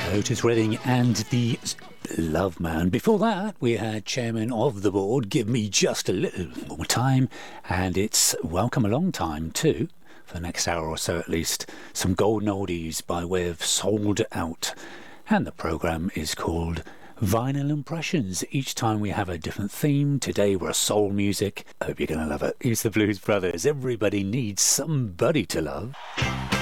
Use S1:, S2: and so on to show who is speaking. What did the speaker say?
S1: Otis Redding and the Love Man. Before that, we had Chairman of the Board, Give Me Just a Little More Time, and it's Welcome Along Time too, for the next hour or so at least. Some golden oldies by way of Sold Out. And the programme is called Vinyl Impressions. Each time we have a different theme. Today we're soul music. I hope you're going to love it. Here's the Blues Brothers. Everybody needs somebody to love.